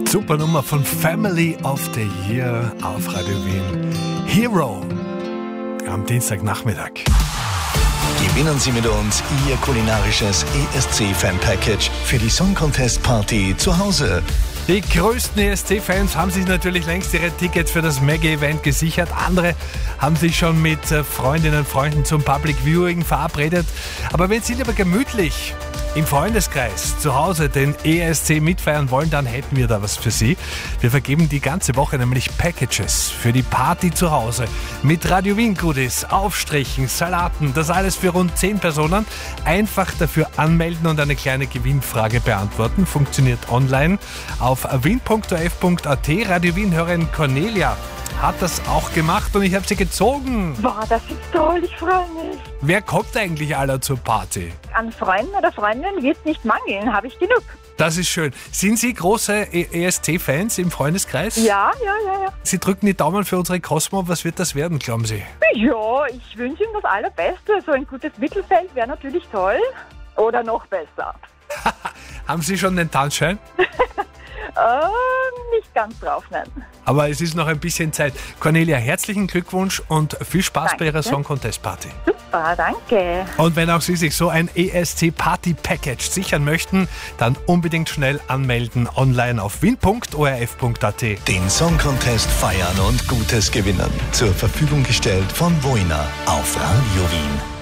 Super Nummer von Family of the Year auf Radio Wien. Hero am Dienstagnachmittag. Gewinnen Sie mit uns Ihr kulinarisches ESC-Fan-Package für die Song Contest Party zu Hause. Die größten ESC-Fans haben sich natürlich längst ihre Tickets für das Mega-Event gesichert. Andere haben sich schon mit Freundinnen und Freunden zum Public Viewing verabredet. Aber wenn Sie lieber gemütlich im Freundeskreis zu Hause den ESC mitfeiern wollen, dann hätten wir da was für Sie. Wir vergeben die ganze Woche nämlich Packages für die Party zu Hause mit Radio Wien Goodies, Aufstrichen, Salaten, das alles für rund 10 Personen. Einfach dafür anmelden und eine kleine Gewinnfrage beantworten. Funktioniert online auf wien.of.at. Radio Wien-Hörerin Cornelia hat das auch gemacht und ich habe sie gezogen. Wow, das ist toll, ich freue mich. Wer kommt eigentlich aller zur Party? An Freunden oder Freundinnen wird es nicht mangeln, habe ich genug. Das ist schön. Sind Sie große ESC-Fans im Freundeskreis? Ja. Sie drücken die Daumen für unsere Cosmo. Was wird das werden, glauben Sie? Ja, ich wünsche ihm das Allerbeste. So ein gutes Mittelfeld wäre natürlich toll. Oder noch besser. Haben Sie schon den Tanzschein? Nicht ganz drauf, nein. Aber es ist noch ein bisschen Zeit. Cornelia, herzlichen Glückwunsch und viel Spaß bei Ihrer Song Contest Party. Super, danke. Und wenn auch Sie sich so ein ESC Party Package sichern möchten, dann unbedingt schnell anmelden online auf wien.orf.at. Den Song Contest feiern und Gutes gewinnen. Zur Verfügung gestellt von Voina auf Radio Wien.